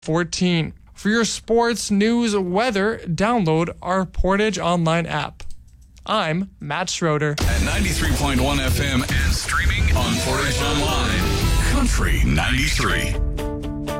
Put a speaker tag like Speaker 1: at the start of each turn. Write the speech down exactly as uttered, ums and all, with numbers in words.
Speaker 1: fourteen. For your sports, news, weather, download our Portage Online app. I'm Matt Schroeder.
Speaker 2: At ninety-three point one F M and streaming on Portage Online. Country ninety-three.